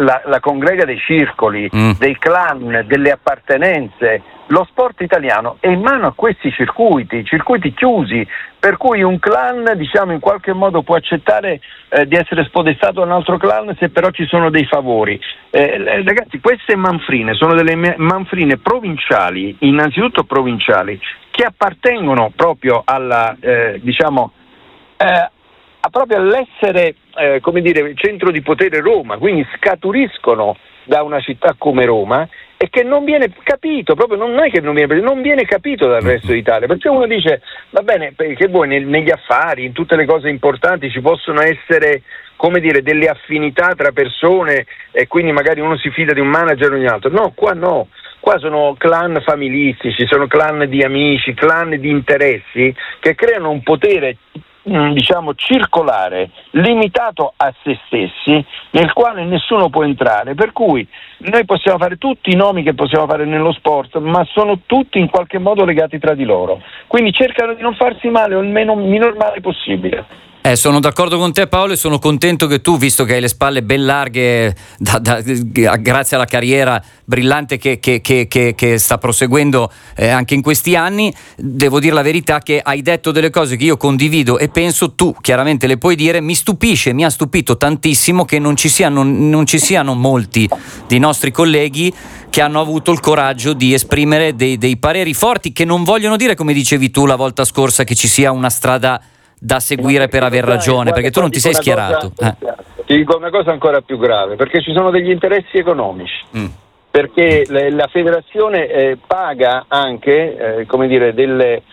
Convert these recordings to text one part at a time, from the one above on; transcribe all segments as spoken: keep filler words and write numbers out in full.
la, la congrega dei circoli, mm. dei clan, delle appartenenze. Lo sport italiano è in mano a questi circuiti, circuiti chiusi, per cui un clan, diciamo, in qualche modo può accettare eh, di essere spodestato da un altro clan se però ci sono dei favori. Eh, ragazzi, queste manfrine sono delle manfrine provinciali, innanzitutto provinciali, che appartengono proprio alla, eh, diciamo, eh, a proprio all'essere, eh, come dire, centro di potere Roma, quindi scaturiscono da una città come Roma e che non viene capito, proprio non è che non viene, non viene capito dal resto d'Italia, perché uno dice, va bene, che vuoi, nel, negli affari, in tutte le cose importanti ci possono essere, come dire, delle affinità tra persone e quindi magari uno si fida di un manager o di un altro. No, qua no. Qua sono clan familistici, sono clan di amici, clan di interessi che creano un potere, diciamo, circolare, limitato a se stessi, nel quale nessuno può entrare, per cui noi possiamo fare tutti i nomi che possiamo fare nello sport, ma sono tutti in qualche modo legati tra di loro, quindi cercano di non farsi male o il meno minor male possibile. Eh, sono d'accordo con te, Paolo, e sono contento che tu, visto che hai le spalle ben larghe da, da, grazie alla carriera brillante che, che, che, che, che sta proseguendo eh, anche in questi anni, devo dire la verità che hai detto delle cose che io condivido e penso, tu chiaramente le puoi dire. Mi stupisce, mi ha stupito tantissimo che non ci siano, non ci siano molti dei nostri colleghi che hanno avuto il coraggio di esprimere dei, dei pareri forti, che non vogliono dire, come dicevi tu la volta scorsa, che ci sia una strada da seguire per aver ragione, perché tu non ti sei schierato. Cosa, eh. Ti dico una cosa ancora più grave, perché ci sono degli interessi economici, mm. perché le, la federazione eh, paga anche, eh, come dire, delle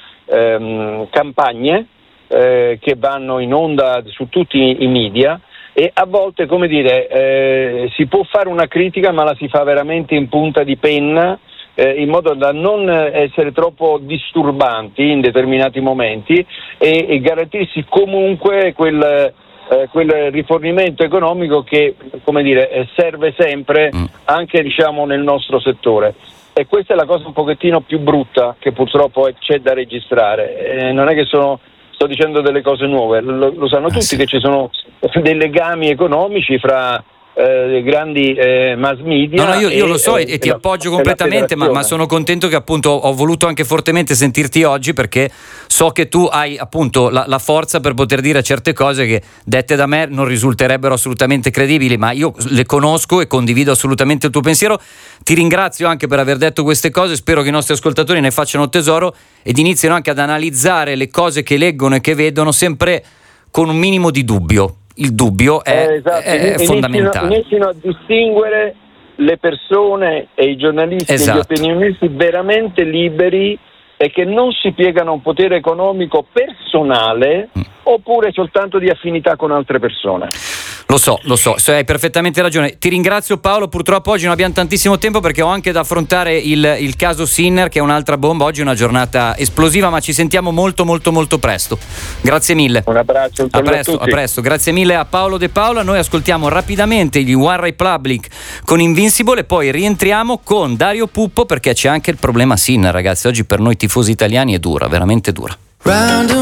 ehm, campagne eh, che vanno in onda su tutti i media, e a volte, come dire, eh, si può fare una critica ma la si fa veramente in punta di penna, in modo da non essere troppo disturbanti in determinati momenti e, e garantirsi comunque quel, eh, quel rifornimento economico che, come dire, serve sempre anche, diciamo, nel nostro settore. E questa è la cosa un pochettino più brutta che purtroppo c'è da registrare. Eh, non è che sono, sto dicendo delle cose nuove, lo, lo sanno tutti, sì, che ci sono dei legami economici fra Eh, grandi eh, mass media. No, no, io, io e, lo so e, e ti la, appoggio completamente, ma, ma sono contento che appunto ho voluto anche fortemente sentirti oggi, perché so che tu hai appunto la, la forza per poter dire certe cose che dette da me non risulterebbero assolutamente credibili, ma io le conosco e condivido assolutamente il tuo pensiero. Ti ringrazio anche per aver detto queste cose, spero che i nostri ascoltatori ne facciano tesoro ed iniziano anche ad analizzare le cose che leggono e che vedono sempre con un minimo di dubbio. Il dubbio è, eh, esatto. è inizino, fondamentale. Inizino a distinguere le persone e i giornalisti, esatto, e gli opinionisti veramente liberi e che non si piegano a un potere economico personale mm. oppure soltanto di affinità con altre persone. Lo so, lo so, hai perfettamente ragione. Ti ringrazio, Paolo, purtroppo oggi non abbiamo tantissimo tempo perché ho anche da affrontare il, il caso Sinner, che è un'altra bomba. Oggi è una giornata esplosiva, ma ci sentiamo molto molto molto presto. Grazie mille. Un abbraccio, un a presto, a tutti. A presto, grazie mille a Paolo De Paola. Noi ascoltiamo rapidamente gli One Republic con Invincible e poi rientriamo con Dario Puppo, perché c'è anche il problema Sinner, ragazzi. Oggi per noi tifosi italiani è dura, veramente dura.